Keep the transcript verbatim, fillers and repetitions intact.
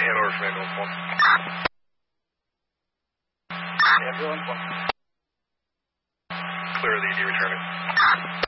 Hanover from ambulance one. Ambulance one. Clear the E D returning.